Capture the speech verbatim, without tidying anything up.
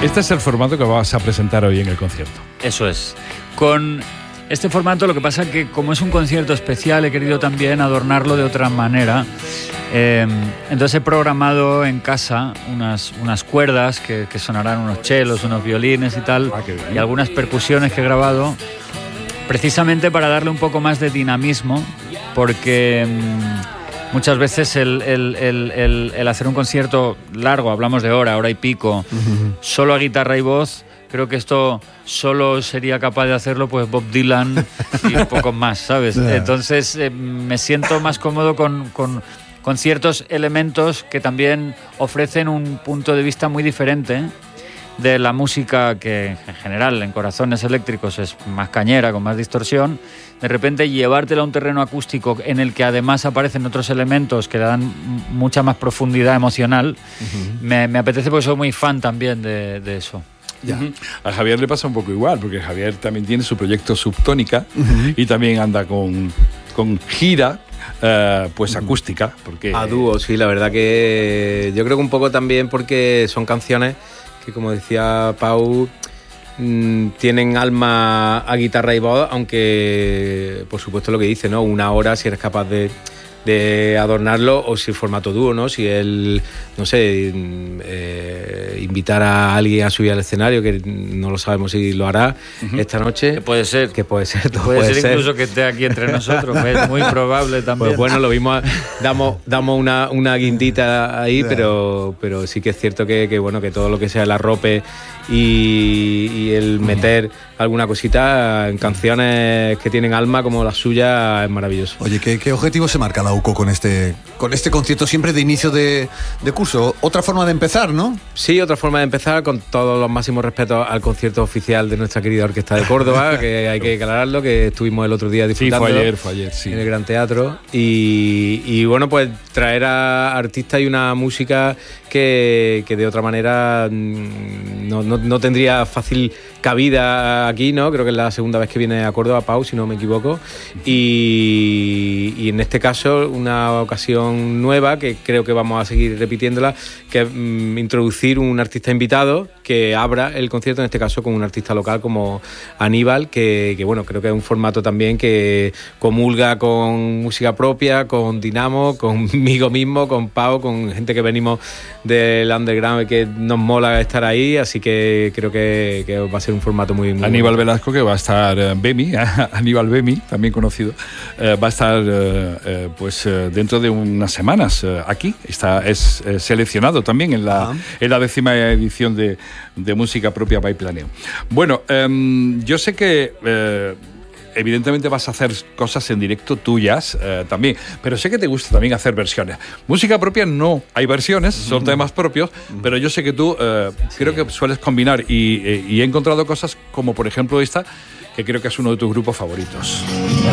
Este es el formato que vas a presentar hoy en el concierto. Eso es. Con este formato lo que pasa es que como es un concierto especial he querido también adornarlo de otra manera. Eh, entonces he programado en casa unas, unas cuerdas que, que sonarán, unos chelos, unos violines y tal, ah, qué bien. Y algunas percusiones que he grabado precisamente para darle un poco más de dinamismo, porque mmm, muchas veces el, el, el, el, el hacer un concierto largo, hablamos de hora, hora y pico, uh-huh. solo a guitarra y voz, creo que esto solo sería capaz de hacerlo pues Bob Dylan y un poco más, ¿sabes? Yeah. Entonces eh, me siento más cómodo con, con, con ciertos elementos que también ofrecen un punto de vista muy diferente de la música que en general en Corazones Eléctricos es más cañera, con más distorsión. De repente llevártela a un terreno acústico en el que además aparecen otros elementos que le dan mucha más profundidad emocional, uh-huh. me, me apetece porque soy muy fan también de, de eso. Ya. Uh-huh. A Javier le pasa un poco igual, porque Javier también tiene su proyecto Subtónica, uh-huh. y también anda con, con gira uh, pues uh-huh. acústica. Porque... A dúo, sí, la verdad que yo creo que un poco también porque son canciones que, como decía Pau, mmm, tienen alma a guitarra y voz, aunque por supuesto lo que dice, ¿no? Una hora si eres capaz de, de adornarlo, o si el formato dúo, ¿no? Si él, no sé, eh, invitar a alguien a subir al escenario, que no lo sabemos si lo hará uh-huh. esta noche. Que puede ser. Que puede ser. Puede, puede ser, ser incluso que esté aquí entre nosotros, es muy probable también. Pues bueno, lo mismo, damos, damos una, una guindita ahí, yeah. pero, pero sí que es cierto que, que, bueno, que todo lo que sea el arrope y, y el meter alguna cosita en canciones que tienen alma como la suya es maravilloso. Oye, ¿qué, qué objetivo se marca la U C O con este, con este concierto siempre de inicio de, de curso? Otra forma de empezar, ¿no? Sí, otra forma de empezar, con todos los máximos respetos al concierto oficial de nuestra querida Orquesta de Córdoba, que hay que aclararlo, que estuvimos el otro día disfrutando. Sí, fue ayer, fue ayer, sí. En el Gran Teatro. Y, y bueno, pues traer a artistas y una música que, que de otra manera no, no, no tendría fácil cabida aquí, ¿no? Creo que es la segunda vez que viene a Córdoba, Pau, si no me equivoco. Y, y en este caso, una ocasión nueva, que creo que vamos a seguir repitiéndola, que es mm, introducir un artista invitado que abra el concierto, en este caso con un artista local como Aníbal, que, que bueno, creo que es un formato también que comulga con música propia, con Dinamo, conmigo mismo, con Pau, con gente que venimos del underground y que nos mola estar ahí, así que creo que, que va a ser un formato muy... muy Aníbal bueno. Velasco, que va a estar uh, Bemi, Aníbal Bemi, también conocido, uh, va a estar uh, uh, pues uh, dentro de unas semanas uh, aquí, está, es uh, seleccionado también en la, uh-huh. en la décima edición de, de Música Propia by Planeo. Bueno, um, yo sé que... Uh, evidentemente vas a hacer cosas en directo tuyas eh, también, pero sé que te gusta también hacer versiones. Música propia no hay versiones, son uh-huh. temas propios, uh-huh. pero yo sé que tú eh, sí. creo que sueles combinar y, y he encontrado cosas como por ejemplo esta, que creo que es uno de tus grupos favoritos.